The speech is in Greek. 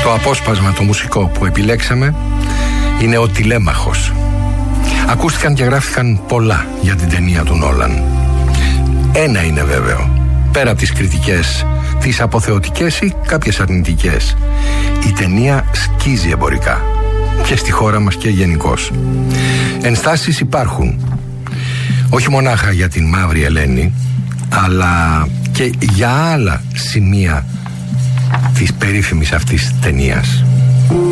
Το απόσπασμα το μουσικό που επιλέξαμε είναι ο Τηλέμαχος. Ακούστηκαν και γράφτηκαν πολλά για την ταινία του Νόλαν. Ένα είναι βέβαιο, πέρα από τις κριτικές, τις αποθεωτικές ή κάποιες αρνητικές, η ταινία σκίζει εμπορικά και στη χώρα μας και γενικώς. Ενστάσεις υπάρχουν, όχι μονάχα για την Μαύρη Ελένη, αλλά και για άλλα σημεία της περίφημης αυτής ταινίας.